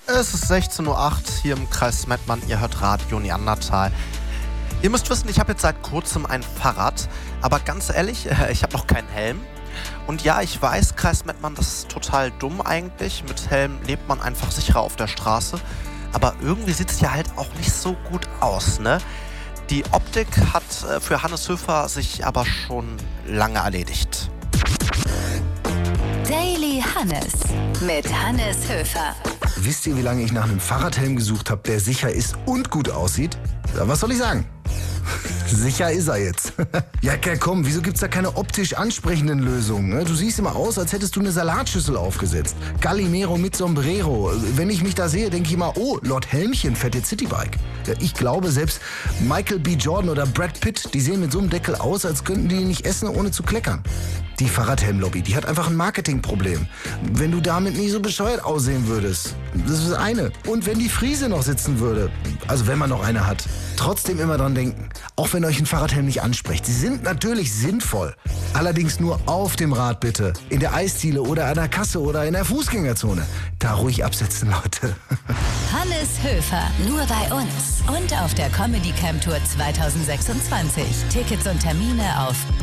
Es ist 16:08 Uhr hier im Kreis Mettmann. Ihr hört Radio Neandertal. Ihr müsst wissen, ich habe jetzt seit kurzem ein Fahrrad. Aber ganz ehrlich, ich habe noch keinen Helm. Und ja, ich weiß, Kreis Mettmann, das ist total dumm eigentlich. Mit Helm lebt man einfach sicherer auf der Straße. Aber irgendwie sieht es ja halt auch nicht so gut aus, ne? Die Optik hat für Hannes Höfer sich aber schon lange erledigt. Daily Hannes mit Hannes Höfer. Wisst ihr, wie lange ich nach einem Fahrradhelm gesucht habe, der sicher ist und gut aussieht? Ja, was soll ich sagen? Sicher ist er jetzt. Ja, komm, wieso gibt's da keine optisch ansprechenden Lösungen? Ne? Du siehst immer aus, als hättest du eine Salatschüssel aufgesetzt. Gallinero mit Sombrero. Wenn ich mich da sehe, denke ich immer, oh, Lord Helmchen fährt jetzt Citybike. Ja, ich glaube, selbst Michael B. Jordan oder Brad Pitt, die sehen mit so einem Deckel aus, als könnten die nicht essen, ohne zu kleckern. Die Fahrradhelm-Lobby, die hat einfach ein Marketingproblem. Wenn du damit nie so bescheuert aussehen würdest, das ist das eine. Und wenn die Friese noch sitzen würde, also wenn man noch eine hat, trotzdem immer dran denken. Auch wenn euch ein Fahrradhelm nicht anspricht. Sie sind natürlich sinnvoll. Allerdings nur auf dem Rad bitte. In der Eisdiele oder an der Kasse oder in der Fußgängerzone. Da ruhig absetzen, Leute. Hannes Höfer, nur bei uns und auf der Comedy Camp Tour 2026. Tickets und Termine auf